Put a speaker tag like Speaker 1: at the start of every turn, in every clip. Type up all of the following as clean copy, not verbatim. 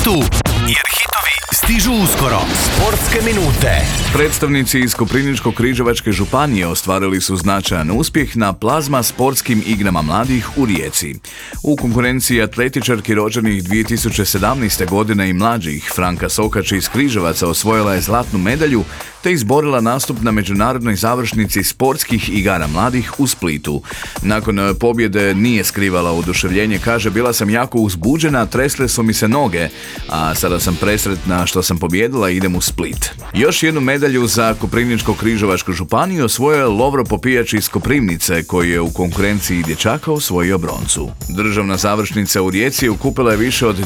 Speaker 1: Tu, jer hitovi stižu uskoro. Sportske minute.
Speaker 2: Predstavnici iz Koprivničko-križevačke županije ostvarili su značajan uspjeh na plazma sportskim igrama mladih u Rijeci. U konkurenciji atletičarki rođenih 2017. godine i mlađih Franka Sokač iz Križevaca osvojila je zlatnu medalju te izborila nastup na međunarodnoj završnici sportskih igara mladih u Splitu. Nakon pobjede nije skrivala oduševljenje, kaže: bila sam jako uzbuđena, tresle su mi se noge, a sada sam presretna što sam pobjedila i idem u Split. Još jednu medalju za Koprivničko-križevačku županiju osvojio je Lovro Popijač iz Koprivnice, koji je u konkurenciji dječaka osvojio broncu. Državna završnica u Rijeci okupila je više od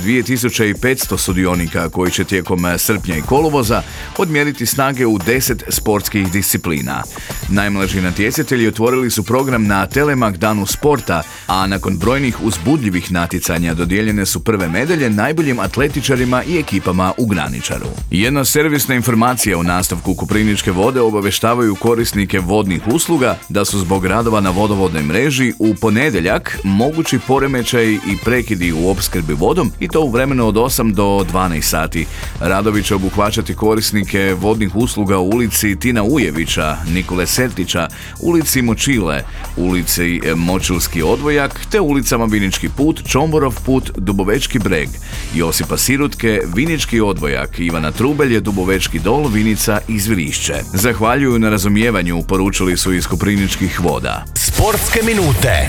Speaker 2: 2500 sudionika koji će tijekom srpnja i kolovoza odmjeriti snage u 10 sportskih disciplina. Najmlađi natjecatelji otvorili su program na Telemak danu sporta, a nakon brojnih uzbudljivih natjecanja dodijeljene su prve medalje najboljim atletičarima i ekipama u Graničaru. Jedna servisna informacija: u nastavku Koprivničke vode obavještavaju korisnike vodnih usluga da su zbog radova na vodovodnoj mreži u ponedjeljak mogući poremećaji i prekidi u opskrbi vodom, i to u vremenu od 8 do 12 sati. Radovi će obuhvaćati korisnike vodnih usluga u ulici Tina Ujevića, Nikole Sertića, ulici Močile, ulici Močilski odvojak te ulicama Vinički put, Čomborov put, Dubovečki breg, Josipa Sirutke, Vinički odvojak, Ivana Trubelje, Dubovečki dol, Vinica i Zvirišće. Zahvaljuju na razumijevanju, poručili su iz Koprivničkih voda.
Speaker 1: Sportske minute.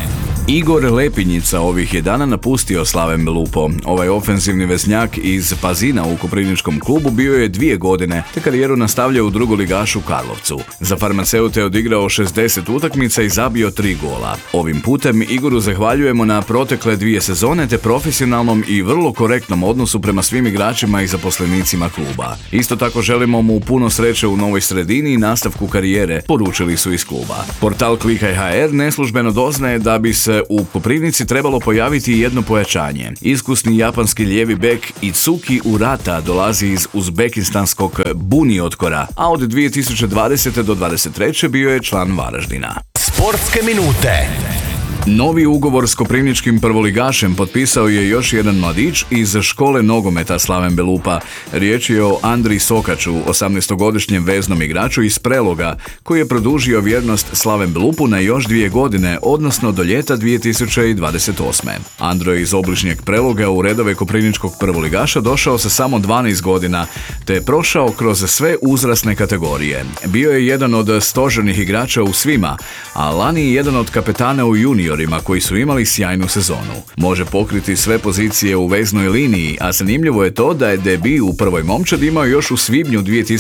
Speaker 2: Igor Lepinjica ovih je dana napustio Slaven Belupo. Ovaj ofenzivni veznjak iz Pazina u Koprivničkom klubu bio je 2 godine, te karijeru nastavlja u drugoligašu Karlovcu. Za farmaceute je odigrao 60 utakmica i zabio 3 gola. Ovim putem Igoru zahvaljujemo na protekle 2 sezone te profesionalnom i vrlo korektnom odnosu prema svim igračima i zaposlenicima kluba. Isto tako želimo mu puno sreće u novoj sredini i nastavku karijere, poručili su iz kluba. Portal Klikaj.hr neslužbeno doznaje da bi se u Koprivnici trebalo pojaviti jedno pojačanje. Iskusni japanski lijevi bek Itsuki Urata dolazi iz uzbekistanskog Buniotkora, a od 2020. do 2023. bio je član Varaždina.
Speaker 1: Sportske minute.
Speaker 2: Novi ugovor s koprivničkim prvoligašem potpisao je još jedan mladić iz škole nogometa Slaven Belupa. Riječ je o Andriji Sokaču, 18-godišnjem veznom igraču iz Preloga, koji je produžio vjernost Slaven Belupu na još 2 godine, odnosno do ljeta 2028. Andro je iz obližnjeg Preloga u redove koprivničkog prvoligaša došao sa samo 12 godina, te je prošao kroz sve uzrasne kategorije. Bio je jedan od stožernih igrača u svima, a lani jedan od kapetana u junior koji su imali sjajnu sezonu. Može pokriti sve pozicije u veznoj liniji, a zanimljivo je to da je debut u prvoj momčadi imao još u svibnju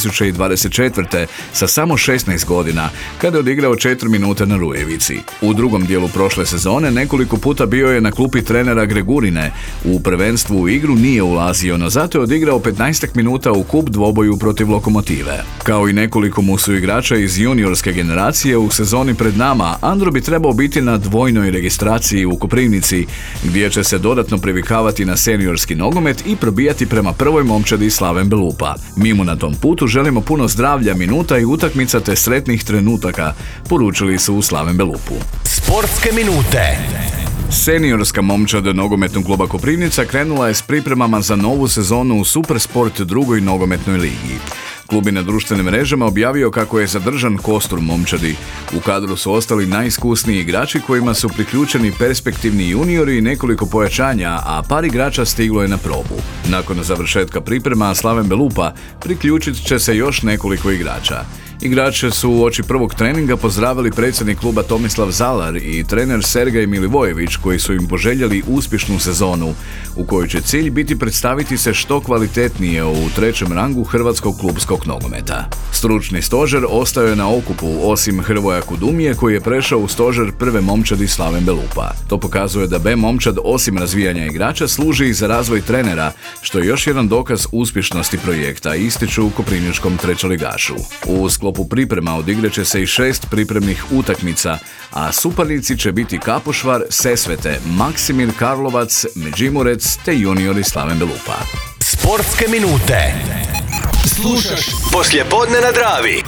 Speaker 2: 2024. sa samo 16 godina, kada je odigrao 4 minute na Rujevici. U drugom dijelu prošle sezone nekoliko puta bio je na klupi trenera Gregurine. U prvenstvu u igru nije ulazio, no zato je odigrao 15 minuta u kup dvoboju protiv Lokomotive. Kao i nekoliko mu su igrača iz juniorske generacije, u sezoni pred nama Andro bi trebao biti na dvojnoj registraciji u Koprivnici, gdje će se dodatno privikavati na seniorski nogomet i probijati prema prvoj momčadi Slaven Belupa. Mi mu na tom putu želimo puno zdravlja, minuta i utakmica te sretnih trenutaka, poručili su u Slaven Belupu.
Speaker 1: Sportske minute.
Speaker 2: Seniorska momčad nogometnog kluba Koprivnica krenula je s pripremama za novu sezonu u Supersport drugoj nogometnoj ligi. Klub je na društvenim mrežama objavio kako je zadržan kostur momčadi. U kadru su ostali najiskusniji igrači kojima su priključeni perspektivni juniori i nekoliko pojačanja, a par igrača stiglo je na probu. Nakon završetka priprema Slaven Belupa priključit će se još nekoliko igrača. Igrače su uoči prvog treninga pozdravili predsjednik kluba Tomislav Zalar i trener Sergej Milivojević, koji su im poželjeli uspješnu sezonu, u kojoj će cilj biti predstaviti se što kvalitetnije u 3. rangu hrvatskog klubskog nogometa. Stručni stožer ostao je na okupu, osim Hrvoja Kudumije, koji je prešao u stožer prve momčadi Slaven Belupa. To pokazuje da B momčad, osim razvijanja igrača, služi i za razvoj trenera, što je još jedan dokaz uspješnosti projekta, ističu u koprivničkom trećoligašu. U sklopu priprema odigraće se i 6 pripremnih utakmica, a suparnici će biti Kapošvar, Sesvete, Maksimir Karlovac, Međimurec te juniori Slaven Belupa.
Speaker 1: Sportske minute. Slušaš poslijepodne na Dravi.